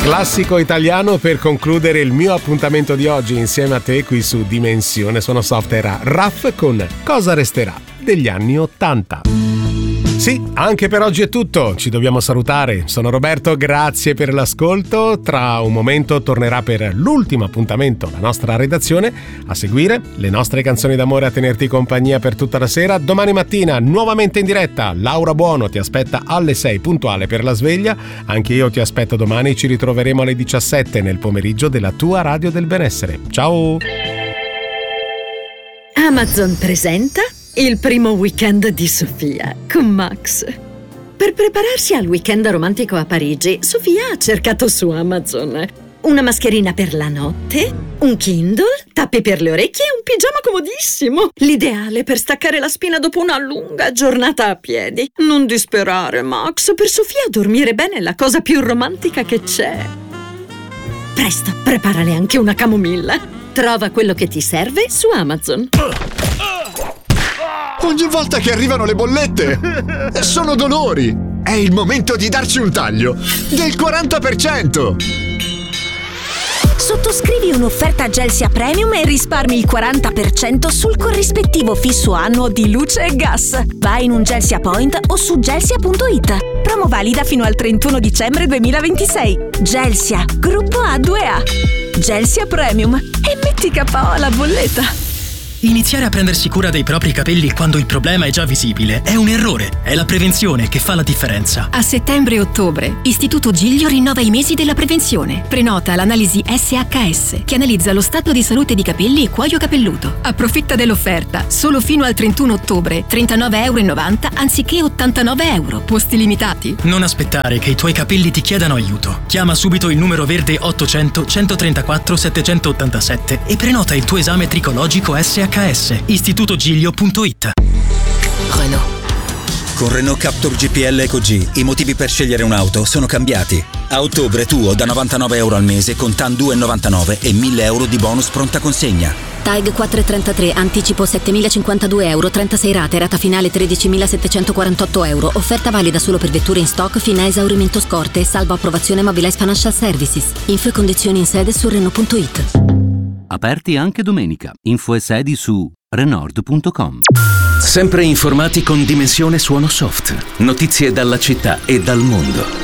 Classico italiano per concludere il mio appuntamento di oggi insieme a te qui su Dimensione Suono Soft. Era Raff con Cosa resterà degli anni 80. Sì, anche per oggi è tutto, ci dobbiamo salutare. Sono Roberto, grazie per l'ascolto. Tra un momento tornerà per l'ultimo appuntamento la nostra redazione. A seguire le nostre canzoni d'amore a tenerti compagnia per tutta la sera. Domani mattina nuovamente in diretta Laura Buono ti aspetta alle 6 puntuale per la sveglia. Anche io ti aspetto domani, ci ritroveremo alle 17 nel pomeriggio della tua radio del benessere. Ciao! Amazon presenta il primo weekend di Sofia con Max. Per prepararsi al weekend romantico a Parigi, Sofia ha cercato su Amazon una mascherina per la notte, un Kindle, tappi per le orecchie e un pigiama comodissimo. L'ideale per staccare la spina dopo una lunga giornata a piedi. Non disperare, Max, per Sofia dormire bene è la cosa più romantica che c'è. Presto, preparale anche una camomilla. Trova quello che ti serve su Amazon. Ogni volta che arrivano le bollette sono dolori. È il momento di darci un taglio del 40%. Sottoscrivi un'offerta Gelsia Premium e risparmi il 40% sul corrispettivo fisso annuo di luce e gas. Vai in un Gelsia Point o su gelsia.it. Promo valida fino al 31 dicembre 2026. Gelsia, gruppo A2A. Gelsia Premium. E metti KO alla bolletta. Iniziare a prendersi cura dei propri capelli quando il problema è già visibile è un errore. È la prevenzione che fa la differenza. A settembre e ottobre, Istituto Giglio rinnova i mesi della prevenzione. Prenota l'analisi SHS, che analizza lo stato di salute di capelli e cuoio capelluto. Approfitta dell'offerta. Solo fino al 31 ottobre, €39,90 anziché €89. Posti limitati. Non aspettare che i tuoi capelli ti chiedano aiuto. Chiama subito il numero verde 800 134 787 e prenota il tuo esame tricologico SHS. istitutogiglio.it. Renault. Con Renault Captur GPL Eco G i motivi per scegliere un'auto sono cambiati. A ottobre tuo da €99 al mese con TAN 2,99 e €1.000 di bonus pronta consegna. TAG 433, anticipo €7.052, 36 rate, rata finale €13.748. Offerta valida solo per vetture in stock fino a esaurimento scorte, salvo approvazione Mobilize Financial Services. Info e condizioni in sede su Renault.it. Aperti anche domenica. Info e sedi su Renault.com. Sempre informati con Dimensione Suono Soft. Notizie dalla città e dal mondo.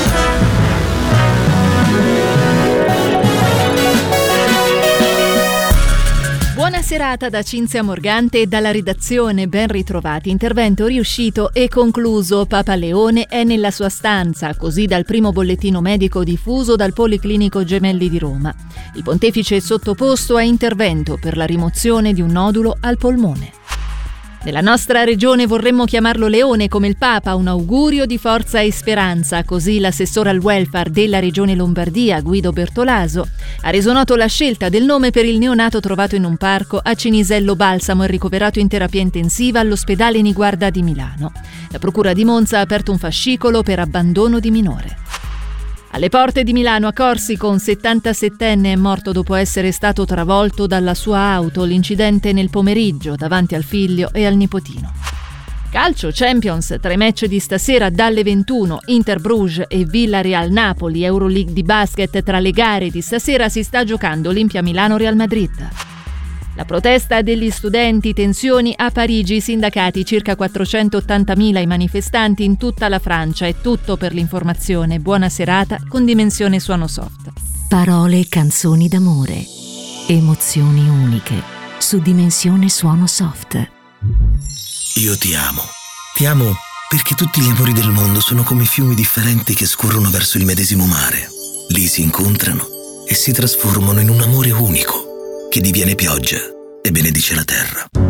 Buona serata da Cinzia Morgante e dalla redazione, ben ritrovati. Intervento riuscito e concluso. Papa Leone è nella sua stanza, così dal primo bollettino medico diffuso dal Policlinico Gemelli di Roma. Il pontefice è sottoposto a intervento per la rimozione di un nodulo al polmone. Nella nostra regione vorremmo chiamarlo Leone come il Papa, un augurio di forza e speranza, così l'assessore al welfare della regione Lombardia, Guido Bertolaso, ha reso noto la scelta del nome per il neonato trovato in un parco a Cinisello Balsamo e ricoverato in terapia intensiva all'ospedale Niguarda di Milano. La procura di Monza ha aperto un fascicolo per abbandono di minore. Alle porte di Milano, a Corsico, un 77enne è morto dopo essere stato travolto dalla sua auto. L'incidente nel pomeriggio davanti al figlio e al nipotino. Calcio Champions, 3 match di stasera dalle 21, Inter Bruges e Villarreal Napoli. Euroleague di basket, tra le gare di stasera si sta giocando Olimpia Milano Real Madrid. La protesta degli studenti, tensioni a Parigi, sindacati, circa 480.000 i manifestanti in tutta la Francia. È tutto per l'informazione. Buona serata con Dimensione Suono Soft. Parole e canzoni d'amore, emozioni uniche su Dimensione Suono Soft. Io ti amo perché tutti gli amori del mondo sono come fiumi differenti che scorrono verso il medesimo mare. Lì si incontrano e si trasformano in un amore unico che diviene pioggia e benedice la terra.